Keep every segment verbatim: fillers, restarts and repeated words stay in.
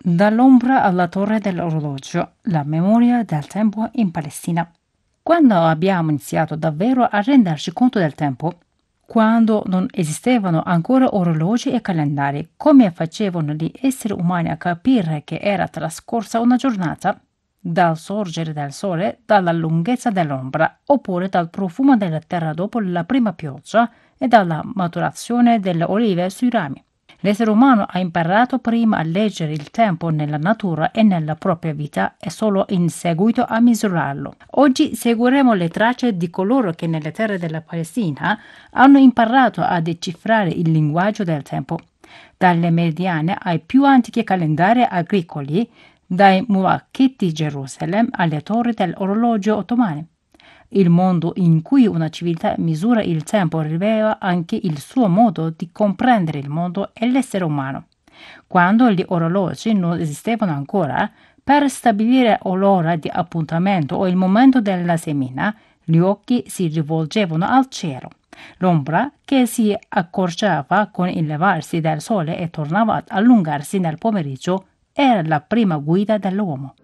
Dall'ombra alla torre dell'orologio, la memoria del tempo in Palestina. Quando abbiamo iniziato davvero a renderci conto del tempo? Quando non esistevano ancora orologi e calendari, come facevano gli esseri umani a capire che era trascorsa una giornata? Dal sorgere del sole, dalla lunghezza dell'ombra, oppure dal profumo della terra dopo la prima pioggia e dalla maturazione delle olive sui rami. L'essere umano ha imparato prima a leggere il tempo nella natura e nella propria vita e solo in seguito a misurarlo. Oggi seguiremo le tracce di coloro che nelle terre della Palestina hanno imparato a decifrare il linguaggio del tempo. Dalle meridiane ai più antichi calendari agricoli, dai muwaqqi't di Gerusalemme alle torri dell'orologio ottomane. Il mondo in cui una civiltà misura il tempo rivela anche il suo modo di comprendere il mondo e l'essere umano. Quando gli orologi non esistevano ancora, per stabilire l'ora di appuntamento o il momento della semina, gli occhi si rivolgevano al cielo. L'ombra, che si accorciava con il levarsi del sole e tornava ad allungarsi nel pomeriggio, era la prima guida dell'uomo.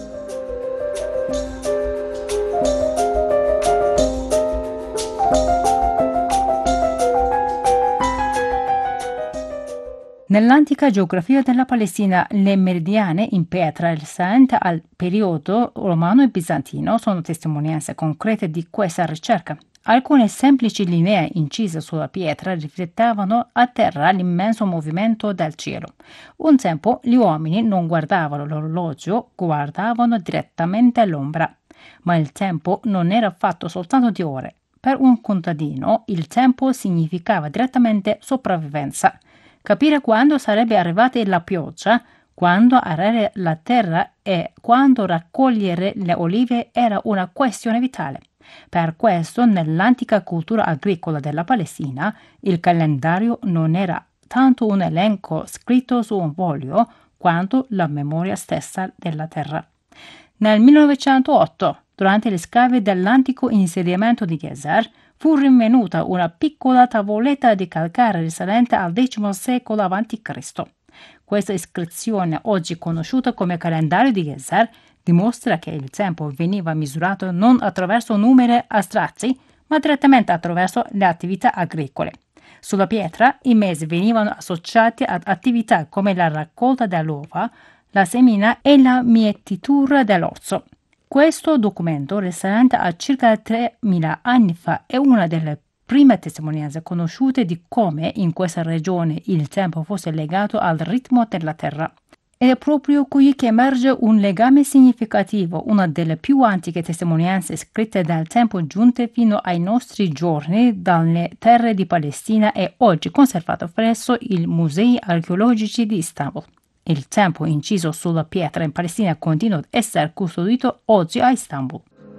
Nell'antica geografia della Palestina, le meridiane in pietra risalenti al periodo romano e bizantino sono testimonianze concrete di questa ricerca. Alcune semplici linee incise sulla pietra riflettevano a terra l'immenso movimento del cielo. Un tempo gli uomini non guardavano l'orologio, guardavano direttamente l'ombra. Ma il tempo non era fatto soltanto di ore. Per un contadino il tempo significava direttamente sopravvivenza. Capire quando sarebbe arrivata la pioggia, quando arare la terra e quando raccogliere le olive era una questione vitale. Per questo, nell'antica cultura agricola della Palestina, il calendario non era tanto un elenco scritto su un foglio, quanto la memoria stessa della terra. Nel millenovecentotto, durante le scavi dell'antico insediamento di Gezer, fu rinvenuta una piccola tavoletta di calcare risalente al decimo secolo avanti Cristo Questa iscrizione, oggi conosciuta come calendario di Gezer, dimostra che il tempo veniva misurato non attraverso numeri astratti, ma direttamente attraverso le attività agricole. Sulla pietra i mesi venivano associati ad attività come la raccolta dell'uova, la semina e la mietitura dell'orzo. Questo documento, risalente a circa tremila anni fa, è una delle prime testimonianze conosciute di come in questa regione il tempo fosse legato al ritmo della terra. Ed è proprio qui che emerge un legame significativo, una delle più antiche testimonianze scritte del tempo giunte fino ai nostri giorni dalle terre di Palestina e oggi conservato presso i musei archeologici di Istanbul. Il tempo inciso sulla pietra in Palestina continua ad essere custodito oggi a Istanbul.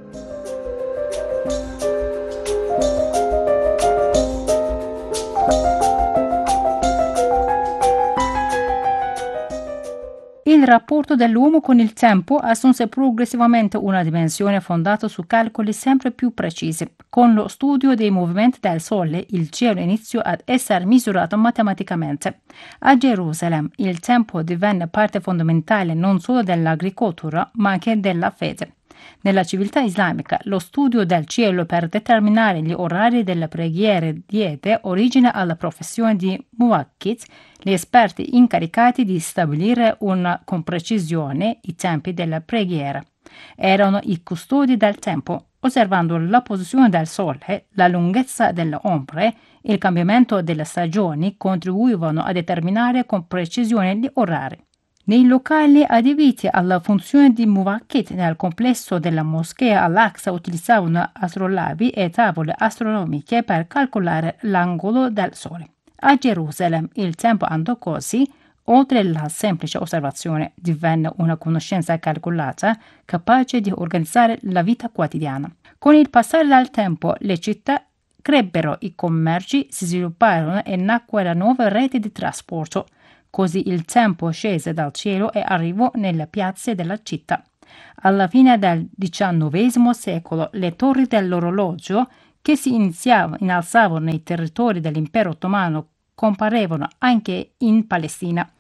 Il rapporto dell'uomo con il tempo assunse progressivamente una dimensione fondata su calcoli sempre più precisi. Con lo studio dei movimenti del Sole, il cielo iniziò ad essere misurato matematicamente. A Gerusalemme il tempo divenne parte fondamentale non solo dell'agricoltura, ma anche della fede. Nella civiltà islamica, lo studio del cielo per determinare gli orari delle preghiere diede origine alla professione di muwaqqi't, gli esperti incaricati di stabilire una, con precisione i tempi della preghiera. Erano i custodi del tempo, osservando la posizione del sole, la lunghezza delle ombre e il cambiamento delle stagioni contribuivano a determinare con precisione gli orari. Nei locali adibiti alla funzione di muwaqqi't nel complesso della moschea Al-Aqsa utilizzavano astrolabi e tavole astronomiche per calcolare l'angolo del sole. A Gerusalemme il tempo andò così, oltre alla semplice osservazione, divenne una conoscenza calcolata capace di organizzare la vita quotidiana. Con il passare del tempo le città crebbero, i commerci si svilupparono e nacque la nuova rete di trasporto. Così il tempo scese dal cielo e arrivò nelle piazze della città. Alla fine del diciannovesimo secolo le torri dell'orologio, che si iniziavano, innalzavano nei territori dell'impero ottomano, comparevano anche in Palestina.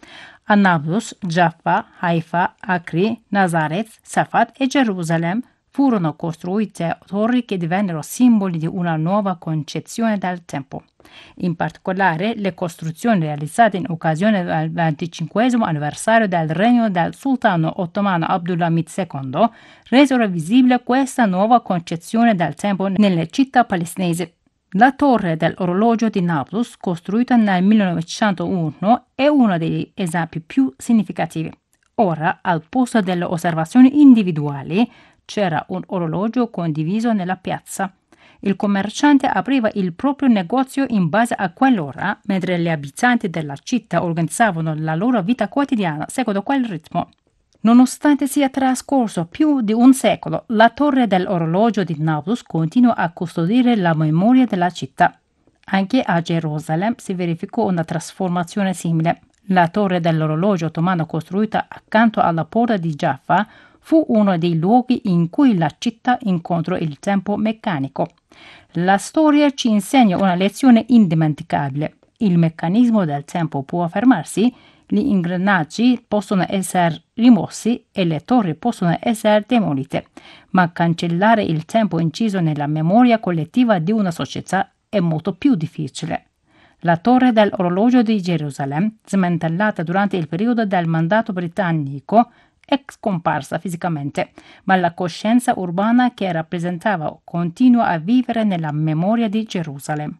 A Nablus, Jaffa, Haifa, Acri, Nazareth, Safat e Gerusalemme furono costruite torri che divennero simboli di una nuova concezione del tempo. In particolare, le costruzioni realizzate in occasione del venticinquesimo anniversario del regno del sultano ottomano Abdulhamid secondo resero visibile questa nuova concezione del tempo nelle città palestinesi. La torre dell'orologio di Nablus, costruita nel millenovecentouno, è uno degli esempi più significativi. Ora, al posto delle osservazioni individuali, c'era un orologio condiviso nella piazza. Il commerciante apriva il proprio negozio in base a quell'ora, mentre gli abitanti della città organizzavano la loro vita quotidiana secondo quel ritmo. Nonostante sia trascorso più di un secolo, la torre dell'orologio di Nablus continua a custodire la memoria della città. Anche a Gerusalemme si verificò una trasformazione simile. La torre dell'orologio ottomano costruita accanto alla porta di Jaffa fu uno dei luoghi in cui la città incontrò il tempo meccanico. La storia ci insegna una lezione indimenticabile. Il meccanismo del tempo può fermarsi, gli ingranaggi possono essere rimossi e le torri possono essere demolite, ma cancellare il tempo inciso nella memoria collettiva di una società è molto più difficile. La torre dell'orologio di Gerusalemme, smantellata durante il periodo del mandato britannico, è scomparsa fisicamente, ma la coscienza urbana che rappresentava continua a vivere nella memoria di Gerusalemme.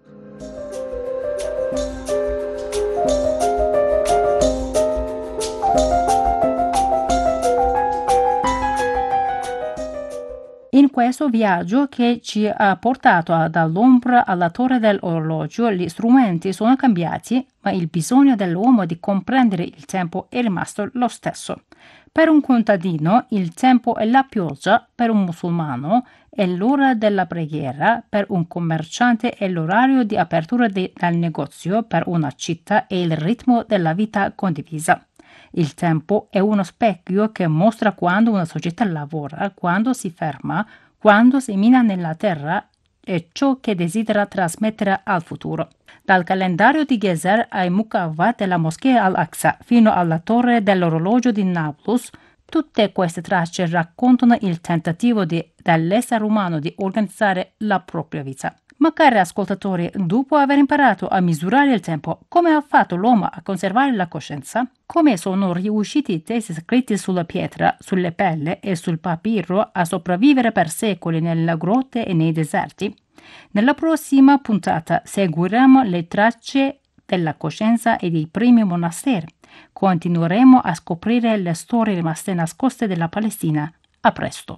In questo viaggio che ci ha portato dall'ombra alla torre dell'orologio, gli strumenti sono cambiati, ma il bisogno dell'uomo di comprendere il tempo è rimasto lo stesso. Per un contadino il tempo è la pioggia, per un musulmano è l'ora della preghiera, per un commerciante è l'orario di apertura de- del negozio, per una città è il ritmo della vita condivisa. Il tempo è uno specchio che mostra quando una società lavora, quando si ferma, quando semina nella terra e ciò che desidera trasmettere al futuro. Dal calendario di Gezer ai Mukawat della moschea Al-Aqsa fino alla torre dell'orologio di Nablus, tutte queste tracce raccontano il tentativo di, dell'essere umano di organizzare la propria vita. Ma cari ascoltatori, dopo aver imparato a misurare il tempo, come ha fatto l'uomo a conservare la coscienza? Come sono riusciti i testi scritti sulla pietra, sulle pelle e sul papiro a sopravvivere per secoli nelle grotte e nei deserti? Nella prossima puntata seguiremo le tracce della coscienza e dei primi monasteri. Continueremo a scoprire le storie rimaste nascoste della Palestina. A presto!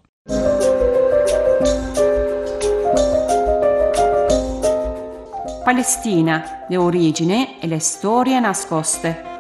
Palestina, le origini e le storie nascoste.